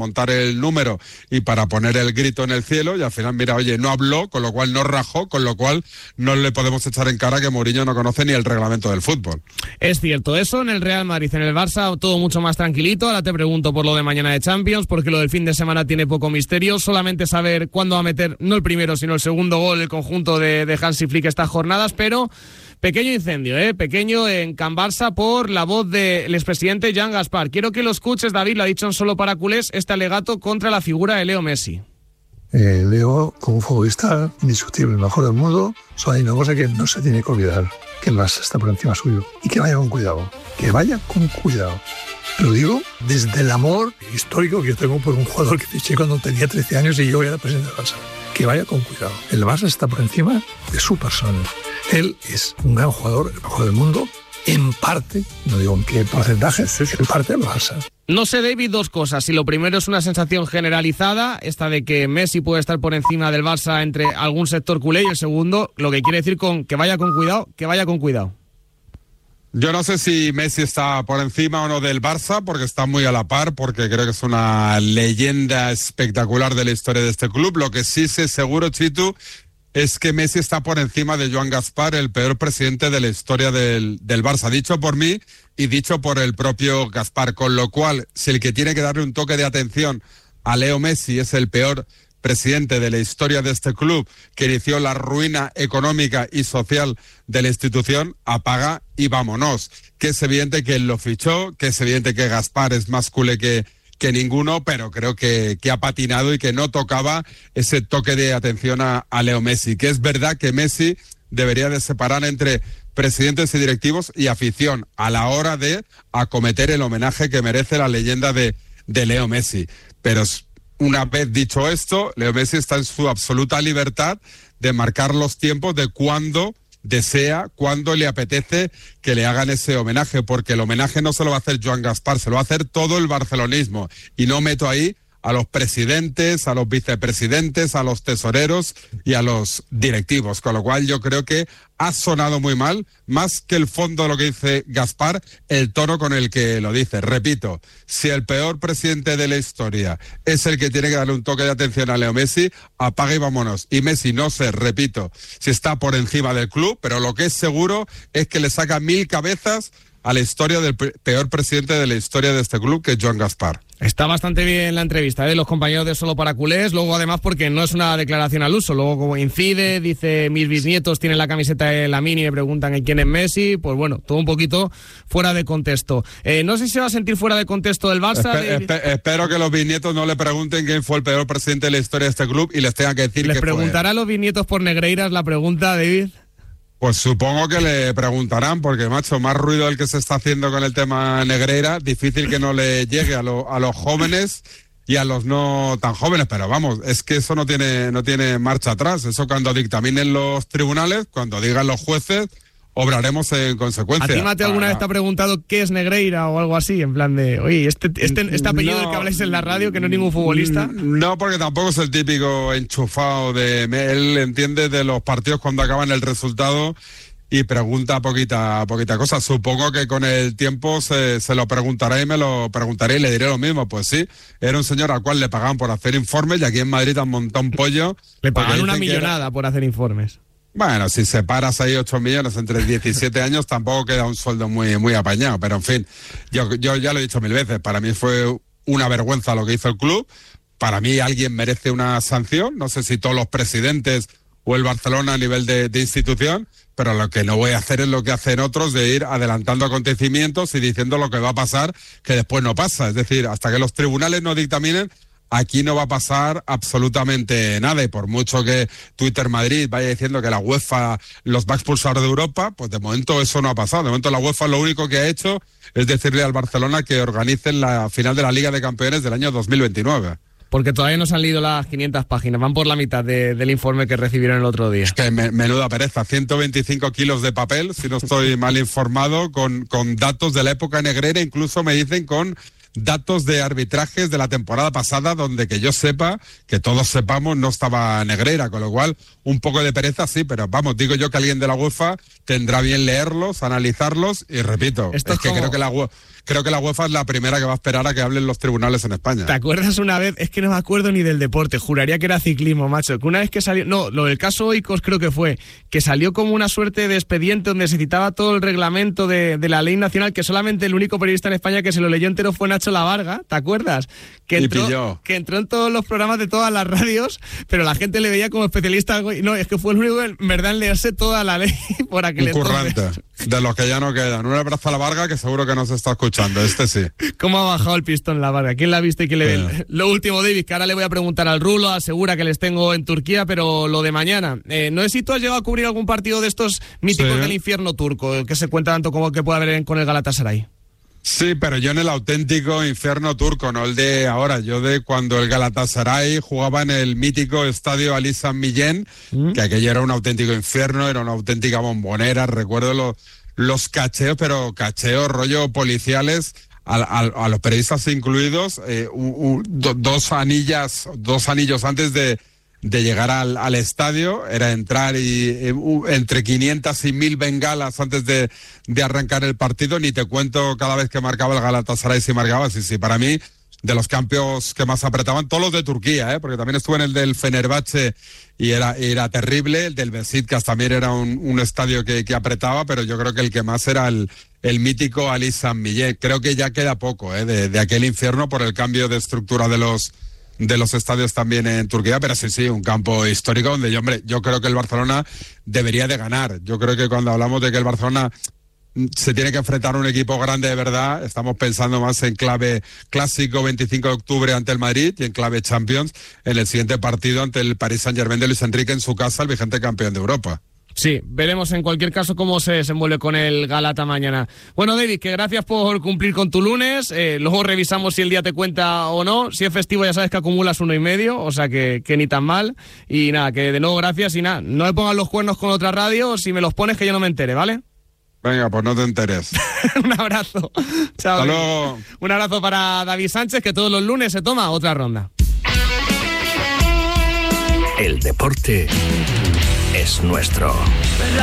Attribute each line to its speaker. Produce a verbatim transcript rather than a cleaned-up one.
Speaker 1: montar el número y para poner el grito en el cielo, y al final, mira, oye, no habló, con lo cual no rajó, con lo cual no le podemos echar en cara que Mourinho no conoce ni el reglamento del fútbol.
Speaker 2: Es cierto, eso en el Real Madrid, en el Barça todo mucho más tranquilito. Ahora te pregunto por lo de mañana de Champions, porque lo del fin de semana tiene poco misterio, solamente saber cuándo va a meter, no el primero, sino el segundo gol el conjunto de, de Hansi Flick estas jornadas, pero pequeño incendio, ¿eh? Pequeño en Can Barça por la voz del expresidente Joan Gaspar. Quiero que lo escuches, David, lo ha dicho en Solo para Culés, este alegato contra la figura de Leo Messi.
Speaker 3: Eh, Leo, como futbolista indiscutible, el mejor del mundo, solo hay una cosa que no se tiene que olvidar, que el Barça está por encima suyo. Y que vaya con cuidado, que vaya con cuidado. Lo digo desde el amor histórico que yo tengo por un jugador que fiché cuando tenía trece años y yo era presidente del Barça. Que vaya con cuidado. El Barça está por encima de su persona. Él es un gran jugador, el mejor del mundo, en parte, no digo en qué porcentaje, en parte del Barça.
Speaker 2: No sé, David, dos cosas. Si lo primero es una sensación generalizada, esta de que Messi puede estar por encima del Barça entre algún sector culé, y el segundo, lo que quiere decir con que vaya con cuidado, que vaya con cuidado.
Speaker 1: Yo no sé si Messi está por encima o no del Barça, porque está muy a la par, porque creo que es una leyenda espectacular de la historia de este club. Lo que sí sé seguro, Chitu, es que Messi está por encima de Joan Gaspar, el peor presidente de la historia del, del Barça, dicho por mí y dicho por el propio Gaspar, con lo cual, si el que tiene que darle un toque de atención a Leo Messi es el peor presidente de la historia de este club, que inició la ruina económica y social de la institución, apaga y vámonos. Que es evidente que él lo fichó, que es evidente que Gaspar es más culé que, que ninguno, pero creo que, que ha patinado y que no tocaba ese toque de atención a, a Leo Messi. Que es verdad que Messi debería de separar entre presidentes y directivos y afición a la hora de acometer el homenaje que merece la leyenda de, de Leo Messi. Pero una vez dicho esto, Leo Messi está en su absoluta libertad de marcar los tiempos de cuándo desea, cuándo le apetece que le hagan ese homenaje, porque el homenaje no se lo va a hacer Joan Gaspar, se lo va a hacer todo el barcelonismo, y no meto ahí a los presidentes, a los vicepresidentes, a los tesoreros y a los directivos, con lo cual yo creo que ha sonado muy mal, más que el fondo de lo que dice Gaspar, el tono con el que lo dice. Repito, si el peor presidente de la historia es el que tiene que darle un toque de atención a Leo Messi, apaga y vámonos. Y Messi no sé, repito, si está por encima del club, pero lo que es seguro es que le saca mil cabezas a la historia del peor presidente de la historia de este club, que es Joan Gaspar.
Speaker 2: Está bastante bien la entrevista de ¿eh? los compañeros de Solo para Culés, luego además porque no es una declaración al uso, luego como incide, dice mis bisnietos tienen la camiseta de Lamine y me preguntan en quién es Messi, pues bueno, todo un poquito fuera de contexto. Eh, no sé si se va a sentir fuera de contexto del Barça.
Speaker 1: Espe-
Speaker 2: de...
Speaker 1: espe- espero que los bisnietos no le pregunten quién fue el peor presidente de la historia de este club y les tengan que decir
Speaker 2: ¿Les
Speaker 1: que fue.
Speaker 2: preguntará a los bisnietos por Negreiras la pregunta, David?
Speaker 1: Pues supongo que le preguntarán, porque, macho, más ruido el que se está haciendo con el tema Negreira, difícil que no le llegue a, lo, a los jóvenes y a los no tan jóvenes, pero vamos, es que eso no tiene, no tiene marcha atrás. Eso cuando dictaminen los tribunales, cuando digan los jueces, obraremos en consecuencia.
Speaker 2: ¿A ti, Mateo, alguna
Speaker 1: ah,
Speaker 2: vez te ha preguntado qué es Negreira o algo así? En plan de, oye, este, este, este apellido no, del que habláis en la radio, que no es ningún futbolista.
Speaker 1: No, porque tampoco es el típico enchufado de... Él entiende de los partidos cuando acaban el resultado y pregunta poquita, poquita cosa. Supongo que con el tiempo se, se lo preguntará y me lo preguntaré y le diré lo mismo. Pues sí, era un señor al cual le pagaban por hacer informes y aquí en Madrid han montado un pollo.
Speaker 2: Le pagan una millonada era... por hacer informes.
Speaker 1: Bueno, si separas ahí ocho millones entre diecisiete años, tampoco queda un sueldo muy, muy apañado. Pero en fin, yo, yo ya lo he dicho mil veces, para mí fue una vergüenza lo que hizo el club. Para mí alguien merece una sanción, no sé si todos los presidentes o el Barcelona a nivel de, de institución, pero lo que no voy a hacer es lo que hacen otros, de ir adelantando acontecimientos y diciendo lo que va a pasar, que después no pasa. Es decir, hasta que los tribunales no dictaminen, aquí no va a pasar absolutamente nada, y por mucho que Twitter Madrid vaya diciendo que la UEFA los va a expulsar de Europa, pues de momento eso no ha pasado. De momento la UEFA lo único que ha hecho es decirle al Barcelona que organicen la final de la Liga de Campeones del año dos mil veintinueve.
Speaker 2: Porque todavía no se han leído las quinientas páginas, van por la mitad de, del informe que recibieron el otro día.
Speaker 1: Es que me, menuda pereza, ciento veinticinco kilos de papel, si no estoy mal informado, con, con datos de la época negrera, incluso me dicen con datos de arbitrajes de la temporada pasada, donde que yo sepa, que todos sepamos, no estaba Negreira, con lo cual un poco de pereza sí, pero vamos, digo yo que alguien de la UEFA tendrá bien leerlos, analizarlos, y repito,
Speaker 2: Esto
Speaker 1: es,
Speaker 2: es
Speaker 1: que
Speaker 2: como...
Speaker 1: creo que la UEFA... Creo que la UEFA es la primera que va a esperar a que hablen los tribunales en España.
Speaker 2: ¿Te acuerdas una vez? Es que no me acuerdo ni del deporte, juraría que era ciclismo, macho. Que una vez que salió, no, lo del caso Oikos creo que fue, que salió como una suerte de expediente donde se citaba todo el reglamento de, de la ley nacional, que solamente el único periodista en España que se lo leyó entero fue Nacho Lavarga, ¿te acuerdas? Que entró,
Speaker 1: y pilló.
Speaker 2: Que entró en todos los programas de todas las radios, pero la gente le veía como especialista. No, es que fue el único, en verdad, en leerse toda la ley por aquel
Speaker 1: entonces. Un currante, de los que ya no quedan. Un abrazo a Lavarga, que seguro que nos está escuchando, este sí.
Speaker 2: ¿Cómo ha bajado el pistón Lavarga? ¿Quién la ha visto y quién le ve?
Speaker 1: Yeah.
Speaker 2: Lo último, David, que ahora le voy a preguntar al Rulo, asegura que les tengo en Turquía, pero lo de mañana. Eh, no sé si tú has llegado a cubrir algún partido de estos míticos
Speaker 1: sí.
Speaker 2: del infierno turco, que se cuenta tanto como que puede haber en, con el Galatasaray.
Speaker 1: Sí, pero yo en el auténtico infierno turco, no el de ahora, yo de cuando el Galatasaray jugaba en el mítico estadio Ali San Millén, ¿Mm? que aquello era un auténtico infierno, era una auténtica bombonera, recuerdo los, los cacheos, pero cacheos rollo policiales, a, a, a los periodistas incluidos, eh, u, u, do, dos anillas, dos anillos antes de, de llegar al, al estadio, era entrar y eh, u, entre quinientas y mil bengalas antes de, de arrancar el partido, ni te cuento cada vez que marcaba el Galatasaray si marcaba, sí, sí, para mí, de los campos que más apretaban, todos los de Turquía, ¿eh? Porque también estuve en el del Fenerbahce y era, era terrible, el del Beşiktaş también era un, un estadio que, que apretaba, pero yo creo que el que más era el, el mítico Ali San Millén. Creo que ya queda poco ¿eh? de, de aquel infierno por el cambio de estructura de los de los estadios también en Turquía, pero sí, sí, un campo histórico donde yo, hombre, yo creo que el Barcelona debería de ganar. Yo creo que cuando hablamos de que el Barcelona se tiene que enfrentar a un equipo grande de verdad, estamos pensando más en clave clásico veinticinco de octubre ante el Madrid y en clave Champions en el siguiente partido ante el Paris Saint-Germain de Luis Enrique en su casa, el vigente campeón de Europa.
Speaker 2: Sí, veremos en cualquier caso cómo se desenvuelve con el Galata mañana. Bueno, David, que gracias por cumplir con tu lunes. Eh, luego revisamos si el día te cuenta o no. Si es festivo ya sabes que acumulas uno y medio, o sea que, que ni tan mal. Y nada, que de nuevo gracias y nada, no me pongas los cuernos con otra radio, si me los pones que yo no me entere, ¿vale?
Speaker 1: Venga, pues no te enteres.
Speaker 2: Un abrazo. Chao.
Speaker 1: Hasta luego.
Speaker 2: Un abrazo para David Sánchez, que todos los lunes se toma otra ronda.
Speaker 4: El deporte es nuestro.